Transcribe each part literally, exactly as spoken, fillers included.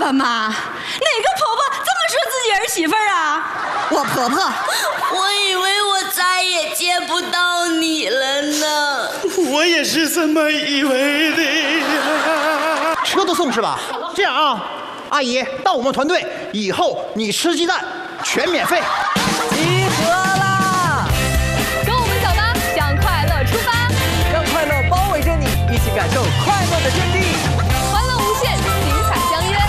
吧，妈？哪个婆婆这么说自己儿媳妇儿啊？ 我婆婆， 我以为我再也见不到你了呢。 我也是这么以为的呀。 车都送是吧？这样啊，阿姨到我们团队以后，你吃鸡蛋全免费。 集合啦！ 跟我们走吧，向快乐出发， 让快乐包围着你，一起感受快乐的天地。 欢乐无限，精彩相约。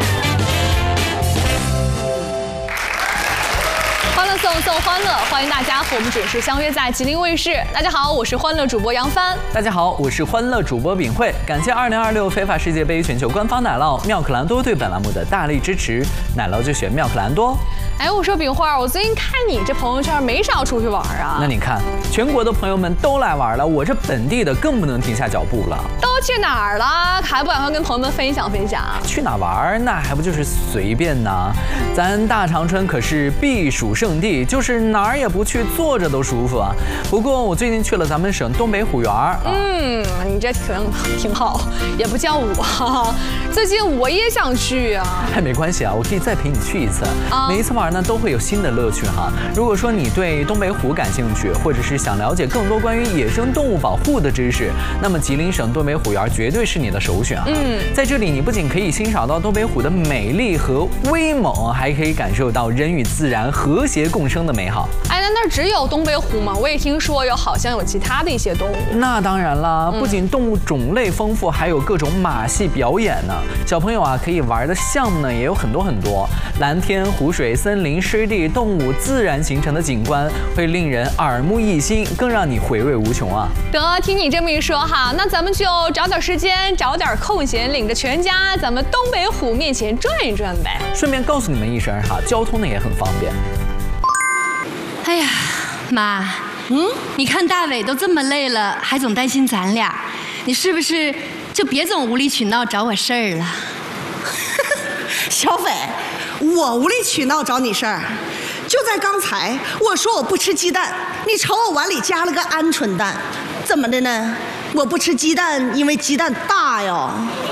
欢乐颂颂欢乐，欢迎大家和我们准时相约在吉林卫视。大家好，我是欢乐主播杨帆。 大家好，我是欢乐主播秉慧。感谢二零二六非法世界杯全球官方奶酪妙可蓝多对本栏目的大力支持，奶酪就选妙可蓝多。 哎，我说秉慧，我最近看你这朋友圈没少出去玩啊。 那你看，全国的朋友们都来玩了，我这本地的更不能停下脚步了。 都去哪儿了？还不赶快跟朋友们分享分享？ 去哪玩？那还不就是随便呢？咱大长春可是避暑胜地，就是哪儿也不去，坐着都舒服啊。不过我最近去了咱们省东北虎园。啊、 嗯，你这挺挺好，也不叫我。最近我也想去啊。 还没关系啊，我可以再陪你去一次。啊、每一次玩呢都会有新的乐趣哈。如果说你对东北虎感兴趣，或者是想了解更多关于野生动物保护的知识，那么吉林省东北虎园绝对是你的首选啊。嗯，在这里你不仅可以欣赏到东北虎的美丽和威猛，还可以感受到人与自然和谐共生的美好。 哎，那那只有东北虎吗？我也听说有好像有其他的一些动物。 那当然啦，不仅动物种类丰富，还有各种马戏表演呢。小朋友啊，可以玩的项目呢也有很多很多，蓝天、湖水、森林、湿地、动物自然形成的景观，会令人耳目一新，更让你回味无穷啊。 得，听你这么一说哈，那咱们就找点时间，找点空闲，领着全家，咱们东北虎面前转一转呗。 顺便告诉你们一声哈，交通呢也很方便。 哎呀，妈，嗯，你看大伟都这么累了，还总担心咱俩，你是不是就别总无理取闹找我事儿了？ 小斐，我无理取闹找你事儿？就在刚才，我说我不吃鸡蛋，你瞅我碗里加了个鹌鹑蛋，怎么的呢？我不吃鸡蛋，因为鸡蛋大哟。